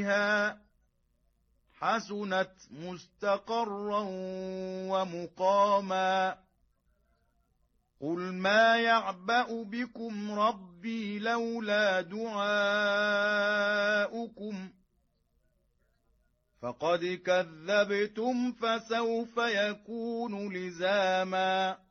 حسنت مستقرا ومقاما قل ما يعبأ بكم ربي لولا دعاؤكم فقد كذبتم فسوف يكون لزاما